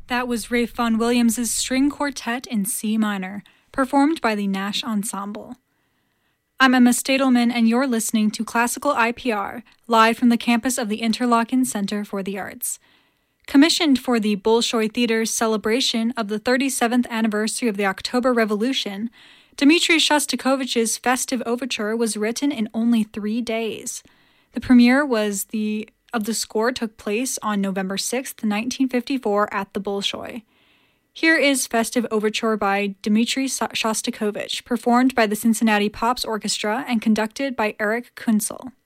That was Ralph Vaughan Williams' String Quartet in C minor, performed by the Nash Ensemble. I'm Emma Stadelman, and you're listening to Classical IPR, live from the campus of the Interlochen Center for the Arts. Commissioned for the Bolshoi Theater's celebration of the 37th anniversary of the October Revolution, Dmitri Shostakovich's Festive Overture was written in only 3 days. The premiere of the score took place on November 6, 1954 at the Bolshoi. Here is Festive Overture by Dmitri Shostakovich, performed by the Cincinnati Pops Orchestra and conducted by Eric Kunzel.